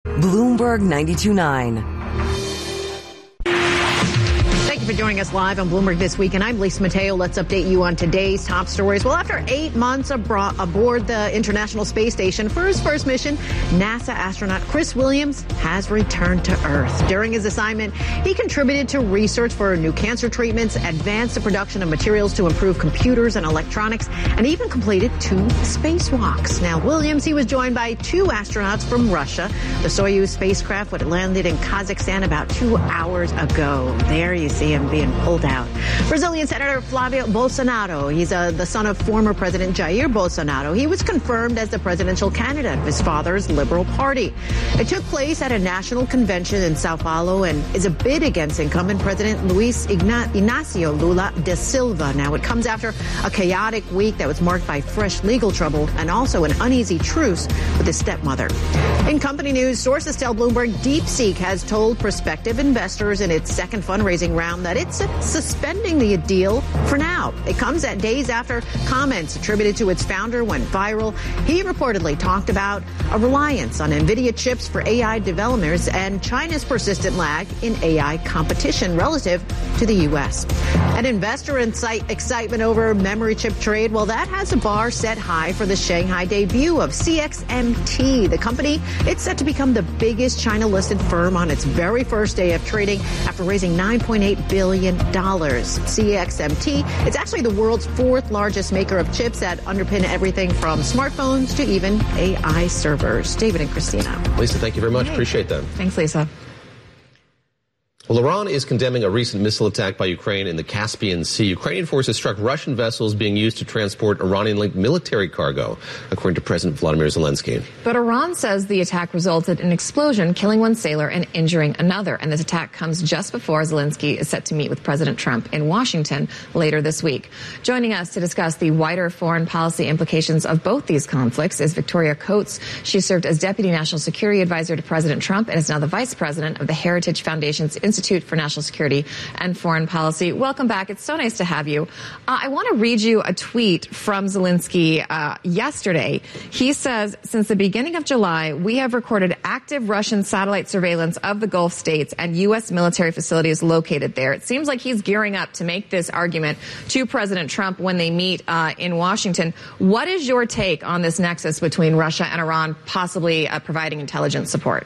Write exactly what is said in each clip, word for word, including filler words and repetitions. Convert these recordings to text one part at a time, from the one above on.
Bloomberg ninety-two point nine. Thank you for joining us live on Bloomberg This Week, and I'm Lisa Mateo. Let's update you on today's top stories. Well, after eight months abro- aboard the International Space Station for his first mission, NASA astronaut Chris Williams has returned to Earth. During his assignment, he contributed to research for new cancer treatments, advanced the production of materials to improve computers and electronics, and even completed two spacewalks. Now, Williams, he was joined by two astronauts from Russia. The Soyuz spacecraft would have landed in Kazakhstan about two hours ago. There you see him being pulled out. Brazilian Senator Flavio Bolsonaro, he's uh, the son of former President Jair Bolsonaro. He was confirmed as the presidential candidate of his father's Liberal Party. It took place at a national convention in Sao Paulo and is a bid against incumbent President Luiz Igna- Inácio Lula da Silva. Now, it comes after a chaotic week that was marked by fresh legal trouble and also an uneasy truce with his stepmother. In company news, sources tell Bloomberg DeepSeek has told prospective investors in its second fundraising round that it's suspending the deal for now. It comes at days after comments attributed to its founder went viral. He reportedly talked about a reliance on NVIDIA chips for A I developers and China's persistent lag in A I competition relative to the U S. An investor incite excitement over memory chip trade. Well, that has a bar set high for the Shanghai debut of C X M T. The company, it's set to become the biggest China-listed firm on its very first day of trading after raising nine point eight billion dollars. C X M T, it's actually the world's fourth largest maker of chips that underpin everything from smartphones to even A I servers. David and Christina. Lisa, thank you very much. Hey. Appreciate that. Thanks, Lisa. Well, Iran is condemning a recent missile attack by Ukraine in the Caspian Sea. Ukrainian forces struck Russian vessels being used to transport Iranian-linked military cargo, according to President Vladimir Zelensky. But Iran says the attack resulted in an explosion, killing one sailor and injuring another. And this attack comes just before Zelensky is set to meet with President Trump in Washington later this week. Joining us to discuss the wider foreign policy implications of both these conflicts is Victoria Coates. She served as Deputy National Security Advisor to President Trump and is now the Vice President of the Heritage Foundation's Institute for National Security and Foreign Policy. Welcome back. It's so nice to have you. Uh, I want to read you a tweet from Zelensky uh, yesterday. He says, since the beginning of July, we have recorded active Russian satellite surveillance of the Gulf states and U S military facilities located there. It seems like he's gearing up to make this argument to President Trump when they meet uh, in Washington. What is your take on this nexus between Russia and Iran possibly uh, providing intelligence support?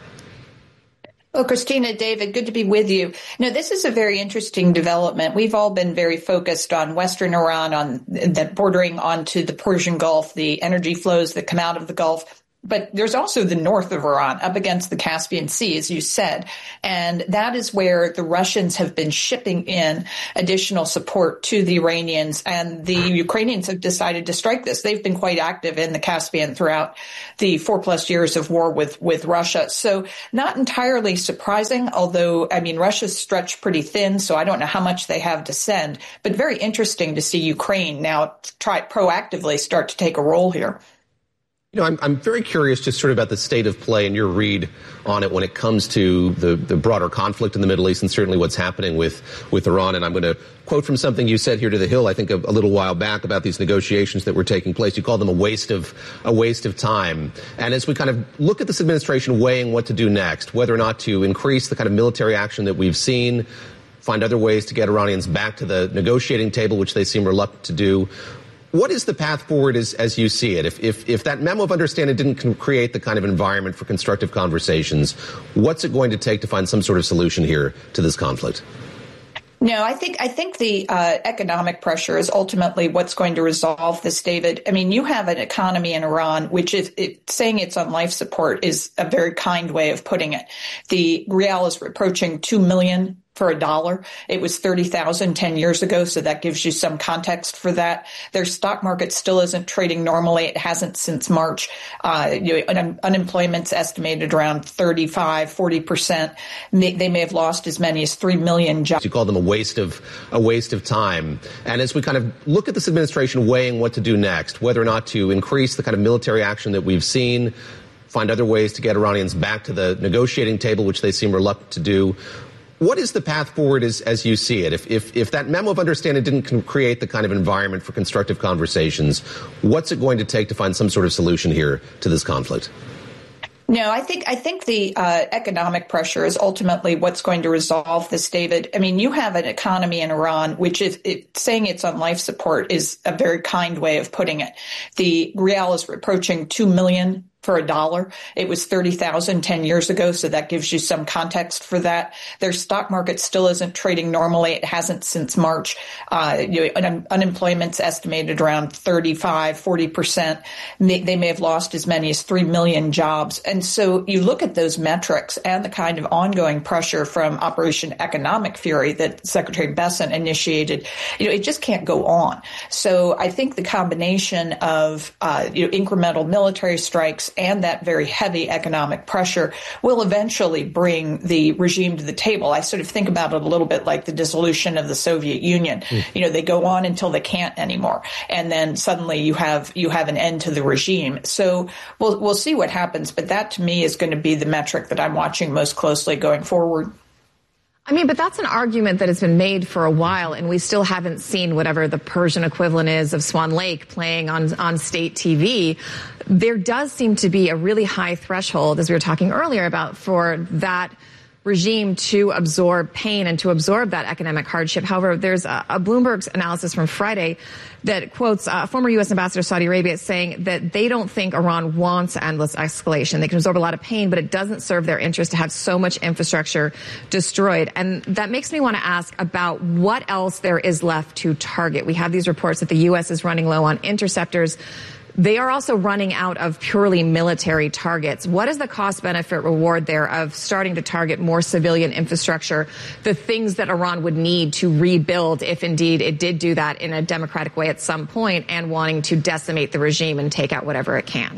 Well, Christina, David, good to be with you. No, this is a very interesting development. We've all been very focused on Western Iran, on that bordering onto the Persian Gulf, the energy flows that come out of the Gulf. But there's also the north of Iran up against the Caspian Sea, as you said. And that is where the Russians have been shipping in additional support to the Iranians. And the Ukrainians have decided to strike this. They've been quite active in the Caspian throughout the four plus years of war with, with Russia. So not entirely surprising, although, I mean, Russia's stretched pretty thin, so I don't know how much they have to send. But very interesting to see Ukraine now try proactively start to take a role here. You know, I'm, I'm very curious just sort of about the state of play and your read on it when it comes to the, the broader conflict in the Middle East and certainly what's happening with, with Iran. And I'm going to quote from something you said here to The Hill, I think a, a little while back about these negotiations that were taking place. You called them a waste of a waste of time. And as we kind of look at this administration weighing what to do next, whether or not to increase the kind of military action that we've seen, find other ways to get Iranians back to the negotiating table, which they seem reluctant to do, what is the path forward as, as you see it? If, if, if that memo of understanding didn't create the kind of environment for constructive conversations, what's it going to take to find some sort of solution here to this conflict? No, I think I think the uh, economic pressure is ultimately what's going to resolve this, David. I mean, you have an economy in Iran, which is it, saying it's on life support is a very kind way of putting it. The rial is approaching two million for a dollar. It was thirty thousand ten years ago, so that gives you some context for that. Their stock market still isn't trading normally. It hasn't since March. Uh, you know, un- unemployment's estimated around thirty-five, forty percent. They may have lost as many as three million jobs. You call them a waste of a waste of time. And as we kind of look at this administration weighing what to do next, whether or not to increase the kind of military action that we've seen, find other ways to get Iranians back to the negotiating table, which they seem reluctant to do, what is the path forward as, as you see it? If, if, if that memo of understanding didn't create the kind of environment for constructive conversations, what's it going to take to find some sort of solution here to this conflict? No, I think I think the uh, economic pressure is ultimately what's going to resolve this, David. I mean, you have an economy in Iran, which is it, saying it's on life support is a very kind way of putting it. The rial is approaching two million for a dollar. It was thirty thousand ten years ago, so that gives you some context for that. Their stock market still isn't trading normally. It hasn't since March. Uh, you know, un- unemployment's estimated around thirty-five, forty percent. They, they may have lost as many as three million jobs. And so you look at those metrics and the kind of ongoing pressure from Operation Economic Fury that Secretary Bessent initiated, you know, it just can't go on. So I think the combination of, uh, you know, incremental military strikes and that very heavy economic pressure will eventually bring the regime to the table. I sort of think about it a little bit like the dissolution of the Soviet Union. Mm. You know, they go on until they can't anymore, and then suddenly you have you have an end to the regime. So we'll we'll see what happens, but that to me is going to be the metric that I'm watching most closely going forward. I mean, but that's an argument that has been made for a while, and we still haven't seen whatever the Persian equivalent is of Swan Lake playing on on state T V. There does seem to be a really high threshold, as we were talking earlier about, for that regime to absorb pain and to absorb that economic hardship. However, there's a, a Bloomberg's analysis from Friday that quotes uh, former U S ambassador to Saudi Arabia saying that they don't think Iran wants endless escalation. They can absorb a lot of pain, but it doesn't serve their interest to have so much infrastructure destroyed. And that makes me want to ask about what else there is left to target. We have these reports that the U S is running low on interceptors. They are also running out of purely military targets. What is the cost-benefit reward there of starting to target more civilian infrastructure, the things that Iran would need to rebuild if indeed it did do that in a democratic way at some point, and wanting to decimate the regime and take out whatever it can?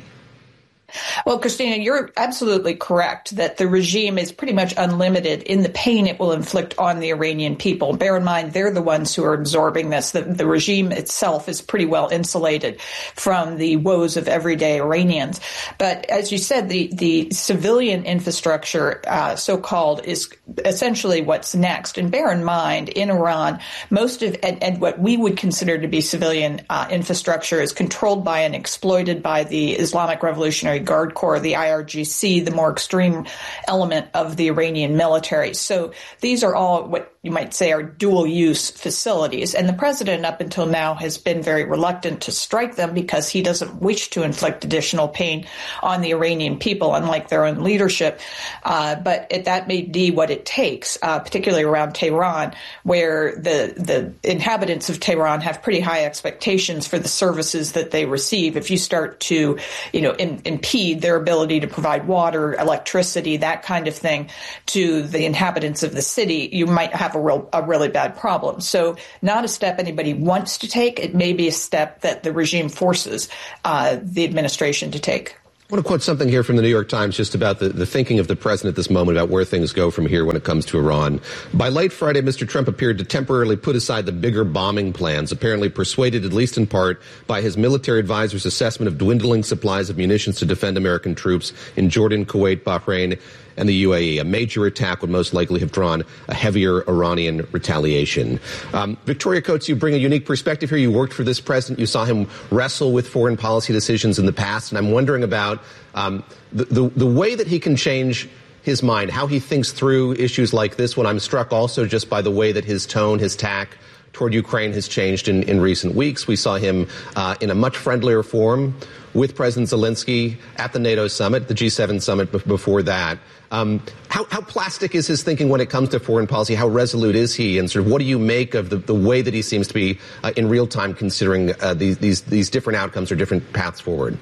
Well, Christina, you're absolutely correct that the regime is pretty much unlimited in the pain it will inflict on the Iranian people. Bear in mind, they're the ones who are absorbing this. The, the regime itself is pretty well insulated from the woes of everyday Iranians. But as you said, the, the civilian infrastructure, uh, so-called, is essentially what's next. And bear in mind, in Iran, most of, and, and what we would consider to be civilian uh, infrastructure is controlled by and exploited by the Islamic Revolutionary Guard Corps, the I R G C, the more extreme element of the Iranian military. So these are all what you might say are dual-use facilities. And the president up until now has been very reluctant to strike them because he doesn't wish to inflict additional pain on the Iranian people, unlike their own leadership. Uh, but it, that may be what it takes, uh, particularly around Tehran, where the, the inhabitants of Tehran have pretty high expectations for the services that they receive. If you start to, you know, in, impede their ability to provide water, electricity, that kind of thing to the inhabitants of the city, you might have a real, a really bad problem. So not a step anybody wants to take. It may be a step that the regime forces uh, the administration to take. I want to quote something here from the New York Times just about the, the thinking of the president at this moment about where things go from here when it comes to Iran. By late Friday, Mister Trump appeared to temporarily put aside the bigger bombing plans, apparently persuaded, at least in part, by his military advisor's assessment of dwindling supplies of munitions to defend American troops in Jordan, Kuwait, Bahrain, and the U A E. A major attack would most likely have drawn a heavier Iranian retaliation. Um, Victoria Coates, you bring a unique perspective here. You worked for this president. You saw him wrestle with foreign policy decisions in the past. And I'm wondering about um, the, the, the way that he can change his mind, how he thinks through issues like this one. I'm struck also just by the way that his tone, his tack toward Ukraine has changed in, in recent weeks. We saw him uh, in a much friendlier form with President Zelensky at the NATO summit, the G seven summit b- before that. Um, how, how plastic is his thinking when it comes to foreign policy? How resolute is he? And sort of what do you make of the, the way that he seems to be uh, in real time considering uh, these, these, these different outcomes or different paths forward?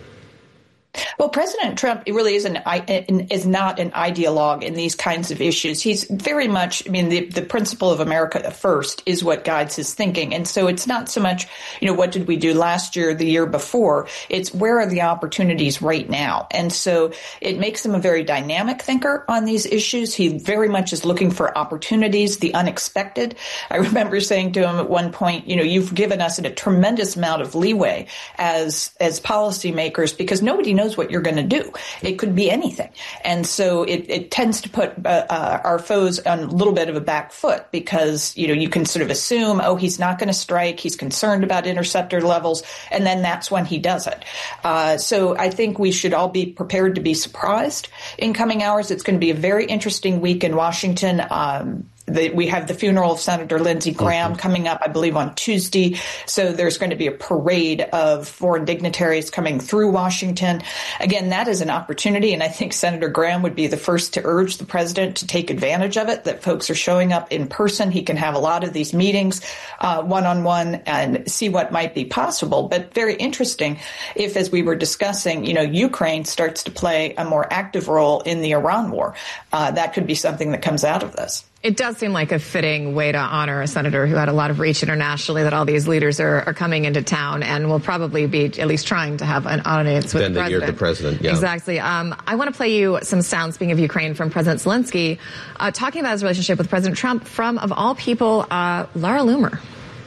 Well, President Trump really is an is not an ideologue in these kinds of issues. He's very much, I mean, the, the principle of America first is what guides his thinking. And so it's not so much, you know, what did we do last year, the year before? It's where are the opportunities right now? And so it makes him a very dynamic thinker on these issues. He very much is looking for opportunities, the unexpected. I remember saying to him at one point, you know, you've given us a tremendous amount of leeway as as policymakers because nobody knows knows what you're going to do. It could be anything. And so it, it tends to put uh, uh, our foes on a little bit of a back foot because, you know, you can sort of assume, oh, he's not going to strike. He's concerned about interceptor levels. And then that's when he does it. Uh, so I think we should all be prepared to be surprised in coming hours. It's going to be a very interesting week in Washington. Um, The, we have the funeral of Senator Lindsey Graham mm-hmm. coming up, I believe, on Tuesday. So there's going to be a parade of foreign dignitaries coming through Washington. Again, that is an opportunity, and I think Senator Graham would be the first to urge the president to take advantage of it, that folks are showing up in person. He can have a lot of these meetings uh, one-on-one and see what might be possible. But very interesting if, as we were discussing, you know, Ukraine starts to play a more active role in the Iran war. Uh, that could be something that comes out of this. It does seem like a fitting way to honor a senator who had a lot of reach internationally, that all these leaders are, are coming into town and will probably be at least trying to have an audience with then the president. Then the president, yeah. Exactly. Um, I want to play you some sound, speaking of Ukraine, from President Zelensky, uh, talking about his relationship with President Trump from, of all people, uh, Laura Loomer.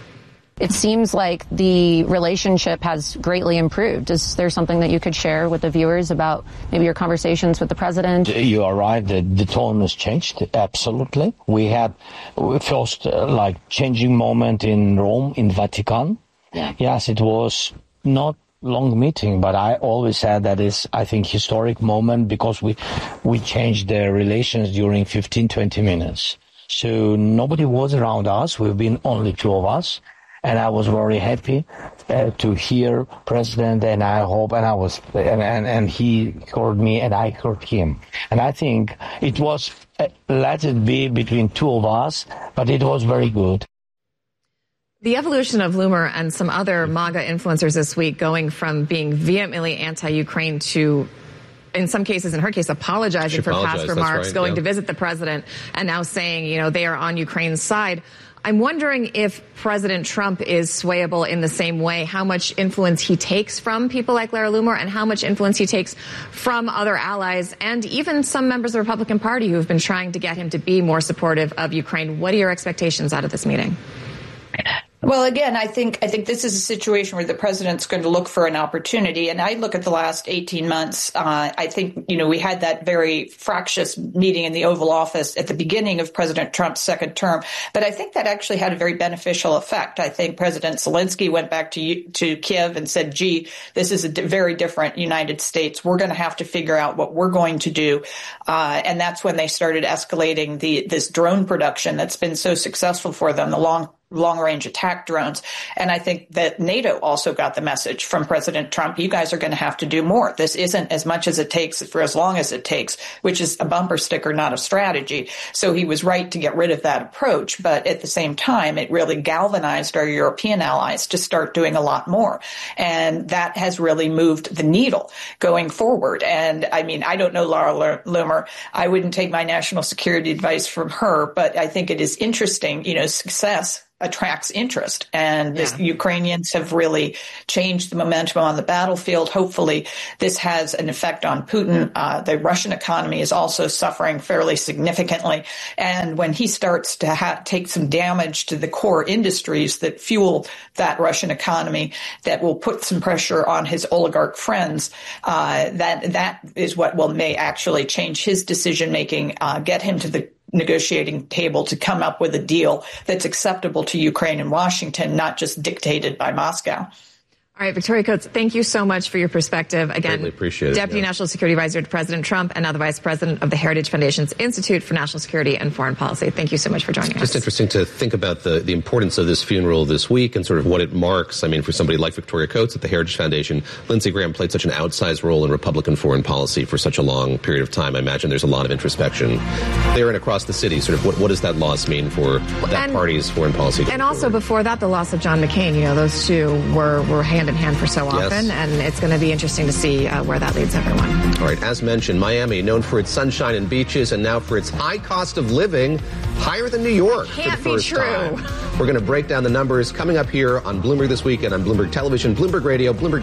It seems like the relationship has greatly improved. Is there something that you could share with the viewers about maybe your conversations with the president? You are right. The, the tone has changed. Absolutely. We had first uh, like changing moment in Rome, in Vatican. Yeah. Yes, it was not long meeting, but I always said that is, I think, historic moment because we, we changed the relations during fifteen, twenty minutes. So nobody was around us. We've been only two of us. And I was very happy uh, to hear President, and I hope, and I was, and, and, and he heard me, and I heard him. And I think it was, uh, let it be between two of us, but it was very good. The evolution of Loomer and some other MAGA influencers this week going from being vehemently anti-Ukraine to, in some cases, in her case, apologizing for past remarks, right, going yeah. to visit the president, and now saying, you know, they are on Ukraine's side. I'm wondering if President Trump is swayable in the same way, how much influence he takes from people like Laura Loomer and how much influence he takes from other allies and even some members of the Republican Party who have been trying to get him to be more supportive of Ukraine. What are your expectations out of this meeting? Well, again, I think I think this is a situation where the president's going to look for an opportunity. And I look at the last eighteen months. Uh, I think, you know, we had that very fractious meeting in the Oval Office at the beginning of President Trump's second term. But I think that actually had a very beneficial effect. I think President Zelensky went back to to Kiev and said, gee, this is a d- very different United States. We're going to have to figure out what we're going to do. Uh, and that's when they started escalating the this drone production that's been so successful for them, the long long-range attack drones. And I think that NATO also got the message from President Trump, you guys are going to have to do more. This isn't as much as it takes for as long as it takes, which is a bumper sticker, not a strategy. So he was right to get rid of that approach. But at the same time, it really galvanized our European allies to start doing a lot more. And that has really moved the needle going forward. And I mean, I don't know Laura Loomer. I wouldn't take my national security advice from her, but I think it is interesting, you know, success attracts interest. And yeah. the Ukrainians have really changed the momentum on the battlefield. Hopefully this has an effect on Putin. Uh, the Russian economy is also suffering fairly significantly. And when he starts to ha- take some damage to the core industries that fuel that Russian economy, that will put some pressure on his oligarch friends, uh, that that is what will may actually change his decision making, uh, get him to the negotiating table to come up with a deal that's acceptable to Ukraine and Washington, not just dictated by Moscow. All right, Victoria Coates, thank you so much for your perspective. Again, Greatly appreciate it, Deputy yeah. National Security Advisor to President Trump and now the Vice President of the Heritage Foundation's Institute for National Security and Foreign Policy. Thank you so much for joining Just us. Just interesting to think about the, the importance of this funeral this week and sort of what it marks. I mean, for somebody like Victoria Coates at the Heritage Foundation, Lindsey Graham played such an outsized role in Republican foreign policy for such a long period of time. I imagine there's a lot of introspection there and across the city. Sort of what, what does that loss mean for that and, party's foreign policy? And also forward? before that, the loss of John McCain. You know, those two were, were hand in hand for so often. Yes. And it's going to be interesting to see uh, where that leads everyone. All right, as mentioned, Miami, known for its sunshine and beaches, and now for its high cost of living, higher than New York Can't for the first be true. time. We're going to break down the numbers coming up here on Bloomberg This Weekend on Bloomberg Television, Bloomberg Radio, Bloomberg.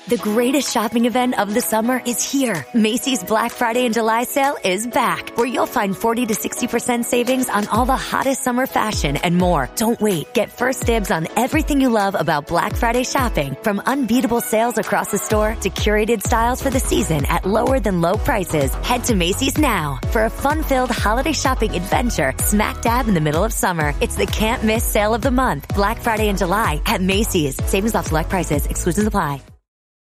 The greatest shopping event of the summer is here. Macy's Black Friday and July sale is back, where you'll find forty to sixty percent savings on all the hottest summer fashion and more. Don't wait. Get first dibs on everything you love about Black Friday shopping, from unbeatable sales across the store to curated styles for the season at lower than low prices. Head to Macy's now for a fun-filled holiday shopping adventure smack dab in the middle of summer. It's the can't miss sale of the month. Black Friday and July at Macy's. Savings off select prices. Exclusions apply.